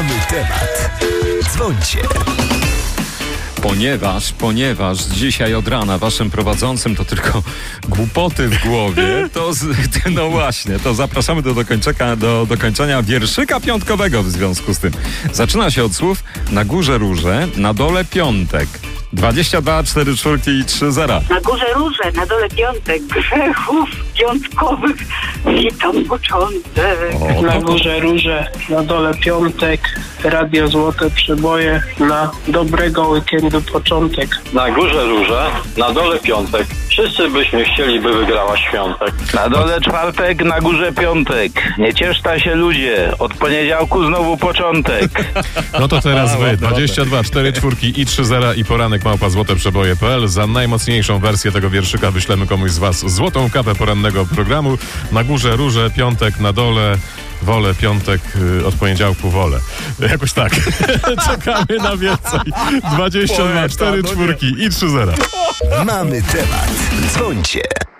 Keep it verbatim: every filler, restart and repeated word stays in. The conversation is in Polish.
Mamy temat. Dzwońcie. Ponieważ, ponieważ dzisiaj od rana waszym prowadzącym to tylko głupoty w głowie, to z, no właśnie, to zapraszamy do dokończenia, do dokończenia wierszyka piątkowego w związku z tym. Zaczyna się od słów: na górze róże, na dole piątek. dwadzieścia dwa, cztery czwórki i trzy zera. Na górze róże, na dole piątek, grzechów piątkowych, witam początek. O, Na to, to, górze róże, na dole piątek, radio Złote Przeboje, na dobrego weekendu początek. Na górze róże, na dole piątek. Wszyscy byśmy chcieli, by wygrała świątek. Na dole czwartek, na górze piątek. Nie cieszta się ludzie, od poniedziałku znowu początek. No to teraz wy, dwadzieścia dwa, cztery czwórki i trzy zera i poranek małpa złote przeboje kropka p l. Za najmocniejszą wersję tego wierszyka wyślemy komuś z was złotą kapę porannego programu. Na górze róże, piątek, na dole wolę, piątek, yy, od poniedziałku wolę. Jakoś tak. Czekamy na więcej. dwadzieścia dwa, cztery czwórki i trzy zera. Mamy temat. Dzwońcie.